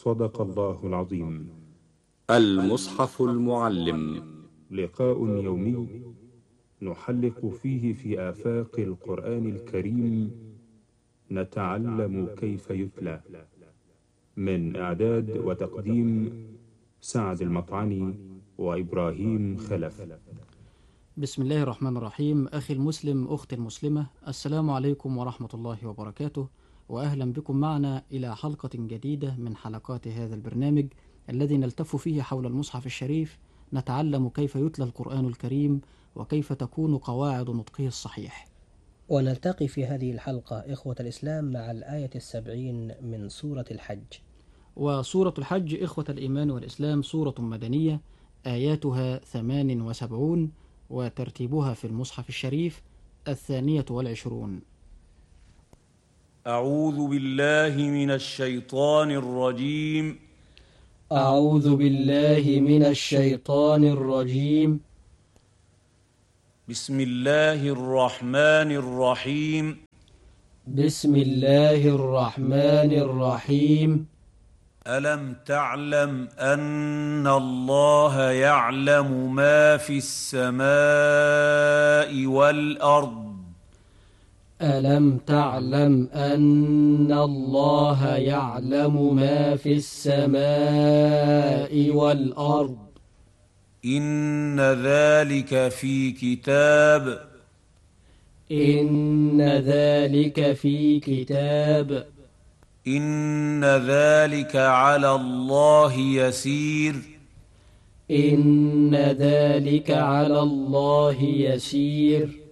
صدق الله العظيم. المصحف المعلم، لقاء يومي نحلق فيه في آفاق القرآن الكريم، نتعلم كيف يتلى. من إعداد وتقديم سعد المطعني وإبراهيم خلف. بسم الله الرحمن الرحيم. أخي المسلم، أختي المسلمة، السلام عليكم ورحمة الله وبركاته، وأهلا بكم معنا إلى حلقة جديدة من حلقات هذا البرنامج الذي نلتف فيه حول المصحف الشريف، نتعلم كيف يتلى القرآن الكريم وكيف تكون قواعد نطقه الصحيح. ونلتقي في هذه الحلقة إخوة الإسلام مع الآية 70 من سورة الحج. وسورة الحج إخوة الإيمان والإسلام سورة مدنية، آياتها 78، وترتيبها في المصحف الشريف 22. أعوذ بالله من الشيطان الرجيم. أعوذ بالله من الشيطان الرجيم. بسم الله الرحمن الرحيم. بسم الله الرحمن الرحيم. ألم تعلم أن الله يعلم ما في السماء والأرض؟ ألم تعلم أن الله يعلم ما في السماء والأرض؟ إن ذلك في كتاب. إن ذلك في كتاب. إن ذلك على الله يسير. إن ذلك على الله يسير.